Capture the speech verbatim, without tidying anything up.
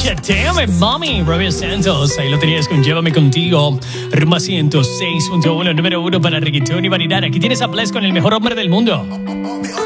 Damn it, mommy. Romeo Santos. Ahí lo tenías con Llévame Contigo. Rumba ciento seis punto uno, número uno para reggaetón y variedad. Aquí tienes a Bless con el mejor hombre del mundo.